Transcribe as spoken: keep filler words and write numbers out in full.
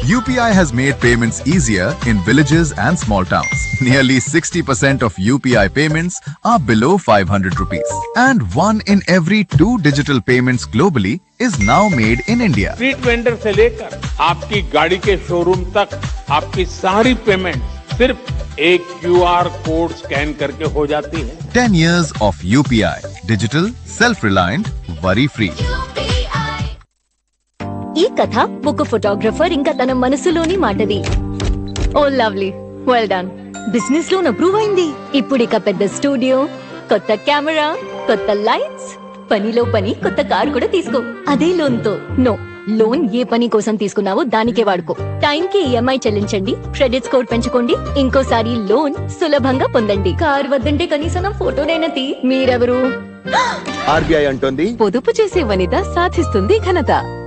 U P I has made payments easier in villages and small towns. Nearly sixty percent of U P I payments are below five hundred rupees. And one in every two digital payments globally is now made in India. Street vendor से लेकर आपकी गाड़ी के showroom तक आपकी सारी payment सिर्फ एक क्यू आर कोड स्कैन करके हो जाती है. ten years of U P I. Digital, self-reliant, worry-free. ఈ కథ ఒక ఫోటోగ్రఫర్ ఇంకా తన మనసులోని మాటది. Oh lovely, well done. Business loan approve అయింది. ఇప్పుడు ఇక పెద్ద స్టూడియో, కొత్త కెమెరా, కొత్త లైట్స్, పనిలో పని కొత్త కార్ కూడా తీసుకో. అదే లోన్ తో. నో, లోన్ ఏ పని కోసం తీసుకున్నావో దానికే వాడుకో. టైం కి ఈఎంఐ చెల్లించండి, క్రెడిట్ స్కోర్ పెంచుకోండి, ఇంకోసారి లోన్ సులభంగా పొందండి. కార్ వద్దంటే కనీసం నా ఫోటోనైనా తీ. మీరెవరు? ఆర్బీఐ అంటోంది, పొదుపు చేసే వనిత సాధిస్తుంది ఘనత.